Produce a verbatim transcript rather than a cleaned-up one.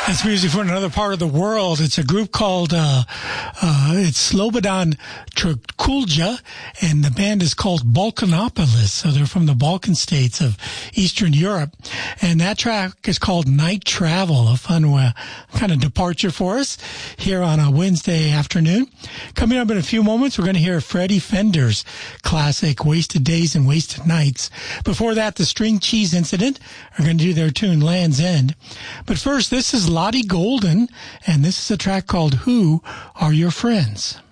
That's music from another part of the world. It's a group called, uh, uh, it's Slobodan Trikulja, and the band is called Balkanopolis. So they're from the Balkan states of Eastern Europe. And that track is called Night Travel, a fun uh, kind of departure for us here on a Wednesday afternoon. Coming up in a few moments, we're going to hear Freddie Fender's classic Wasted Days and Wasted Nights. Before that, the String Cheese Incident are going to do their tune Land's End. But first, this is Lottie Golden, and this is a track called Who Are Your Friends?